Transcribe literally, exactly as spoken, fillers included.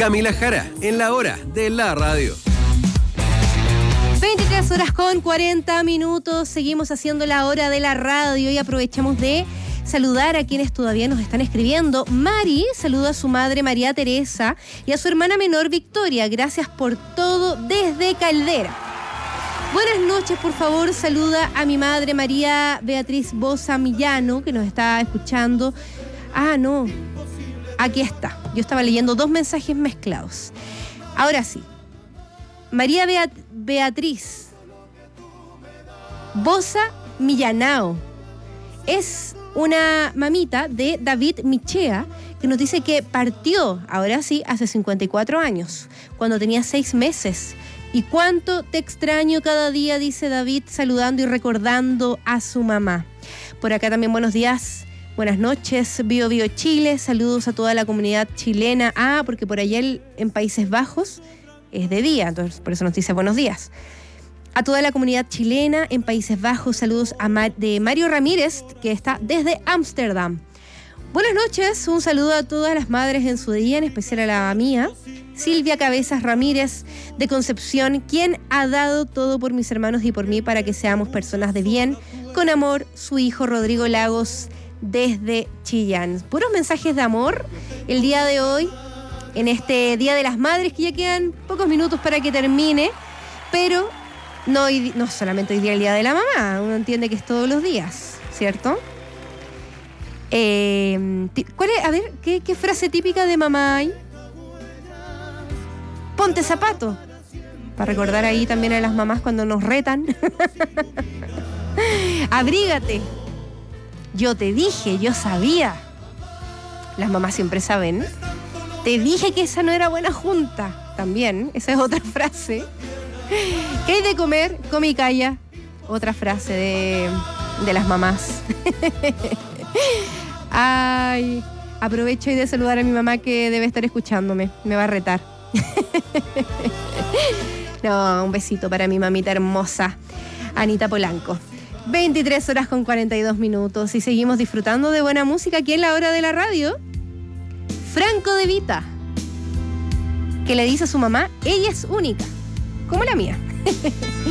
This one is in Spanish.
Camila Jara, en la hora de la radio. veintitrés horas con cuarenta minutos. Seguimos haciendo la hora de la radio y aprovechamos de saludar a quienes todavía nos están escribiendo. Mari saluda a su madre María Teresa y a su hermana menor Victoria. Gracias por todo desde Caldera. Buenas noches, por favor, saluda a mi madre María Beatriz Bosa Millano, que nos está escuchando. Ah, no, aquí está. Yo estaba leyendo dos mensajes mezclados. Ahora sí. María Beat- Beatriz Bosa Millanao es una mamita de David Michea, que nos dice que partió, ahora sí, hace cincuenta y cuatro años, cuando tenía seis meses. Y cuánto te extraño cada día, dice David, saludando y recordando a su mamá. Por acá también buenos días, buenas noches, Bio Bio Chile, saludos a toda la comunidad chilena. Ah, porque por allá el, en Países Bajos es de día, entonces por eso nos dice buenos días. A toda la comunidad chilena en Países Bajos, saludos a Mar- de Mario Ramírez, que está desde Ámsterdam. Buenas noches, un saludo a todas las madres en su día, en especial a la mía, Silvia Cabezas Ramírez de Concepción, quien ha dado todo por mis hermanos y por mí para que seamos personas de bien. Con amor, su hijo Rodrigo Lagos desde Chillán. Puros mensajes de amor el día de hoy, en este Día de las Madres, que ya quedan pocos minutos para que termine, pero no, hoy, no solamente hoy día el Día de la Mamá, uno entiende que es todos los días, ¿cierto? Eh, ¿cuál es? A ver, ¿qué, qué frase típica de mamá hay? Ponte zapato. Para recordar ahí también a las mamás cuando nos retan. Abrígate. Yo te dije, yo sabía. Las mamás siempre saben. Te dije que esa no era buena junta. También, esa es otra frase. ¿Qué hay de comer? Come y calla. Otra frase de, de las mamás. Ay, aprovecho y de saludar a mi mamá, que debe estar escuchándome. Me va a retar. No, un besito para mi mamita hermosa, Anita Polanco. veintitrés horas con cuarenta y dos minutos y seguimos disfrutando de buena música aquí en la hora de la radio. Franco De Vita, que le dice a su mamá, ella es única, como la mía.